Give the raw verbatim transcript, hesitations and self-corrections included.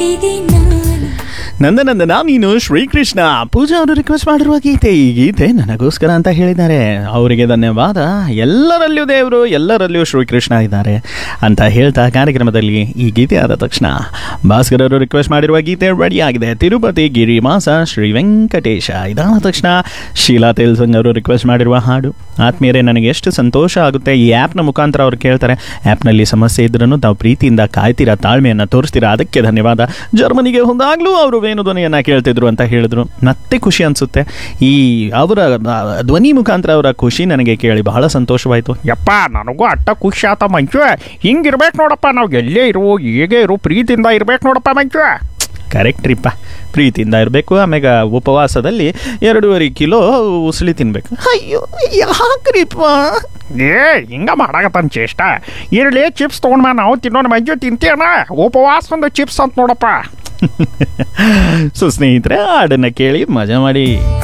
ನಂದನಂದನ ನೀನು ಶ್ರೀಕೃಷ್ಣ ಪೂಜಾ ಅವರು ರಿಕ್ವೆಸ್ಟ್ ಮಾಡಿರುವ ಗೀತೆ ಈ ಗೀತೆ ನನಗೋಸ್ಕರ ಅಂತ ಹೇಳಿದ್ದಾರೆ. ಅವರಿಗೆ ಧನ್ಯವಾದ. ಎಲ್ಲರಲ್ಲಿಯೂ ದೇವರು, ಎಲ್ಲರಲ್ಲಿಯೂ ಶ್ರೀಕೃಷ್ಣ ಇದ್ದಾರೆ ಅಂತ ಹೇಳ್ತಾ ಕಾರ್ಯಕ್ರಮದಲ್ಲಿ ಈ ಗೀತೆ ಆದ ತಕ್ಷಣ ಭಾಸ್ಕರ್ ಅವರು ರಿಕ್ವೆಸ್ಟ್ ಮಾಡಿರುವ ಗೀತೆ ರೆಡಿ ಆಗಿದೆ. ತಿರುಪತಿ ಗಿರಿಮಾಸ ಶ್ರೀ ವೆಂಕಟೇಶ ಇದಾದ ತಕ್ಷಣ ಶೀಲಾ ತೇಲ್ಸಂಗ್ ಅವರು ರಿಕ್ವೆಸ್ಟ್ ಮಾಡಿರುವ ಹಾಡು. ಆತ್ಮೀಯರೇ, ನನಗೆ ಎಷ್ಟು ಸಂತೋಷ ಆಗುತ್ತೆ. ಈ ಆ್ಯಪ್ನ ಮುಖಾಂತರ ಅವ್ರು ಕೇಳ್ತಾರೆ, ಆ್ಯಪ್ನಲ್ಲಿ ಸಮಸ್ಯೆ ಇದ್ರೂ ತಾವು ಪ್ರೀತಿಯಿಂದ ಕಾಯ್ತೀರಾ, ತಾಳ್ಮೆಯನ್ನು ತೋರಿಸ್ತೀರಾ, ಅದಕ್ಕೆ ಧನ್ಯವಾದ. ಜರ್ಮನಿಗೆ ಹೋದಾಗಲೂ ಅವರು ವೇಣು ಧ್ವನಿಯನ್ನು ಕೇಳ್ತಿದ್ರು ಅಂತ ಹೇಳಿದ್ರು. ಮತ್ತೆ ಖುಷಿ ಅನಿಸುತ್ತೆ. ಈ ಅವರ ಧ್ವನಿ ಮುಖಾಂತರ ಅವರ ಖುಷಿ ನನಗೆ ಕೇಳಿ ಬಹಳ ಸಂತೋಷವಾಯಿತು. ಯಪ್ಪ, ನನಗೂ ಅಟ್ಟ ಖುಷಿ ಆತ ಮಂಚು. ಹಿಂಗಿರ್ಬೇಕು ನೋಡಪ್ಪ, ನಾವು ಎಲ್ಲೇ ಇರು ಹೇಗೆ ಇರು ಪ್ರೀತಿಯಿಂದ ಇರ್ಬೇಕು ನೋಡಪ್ಪ ಮಂಚು. ಕರೆಕ್ಟ್ ರೀಪ್ಪ, ಪ್ರೀತಿಯಿಂದ ಇರಬೇಕು. ಆಮ್ಯಾಗ ಉಪವಾಸದಲ್ಲಿ ಎರಡೂವರೆ ಕಿಲೋ ಉಸಳಿ ತಿನ್ಬೇಕು. ಅಯ್ಯೋ ಯಾಕ್ರಿಪ್ಪ ಏ ಹಿಂಗ ಮಾಡಾಕತ್ತನ್ ಚೇಷ್ಟ. ಇರಲಿ ಚಿಪ್ಸ್ ತೊಗೊಂಡ್ ಮಾ, ನಾವು ತಿನ್ನೋಣ ಮಂಜು. ತಿಂತೀಯಣ್ಣ ಉಪವಾಸ ಒಂದು ಚಿಪ್ಸ್ ಅಂತ ನೋಡಪ್ಪ. ಸೊ ಸ್ನೇಹಿತರೆ, ಹಾಡನ್ನು ಕೇಳಿ ಮಜಾ ಮಾಡಿ.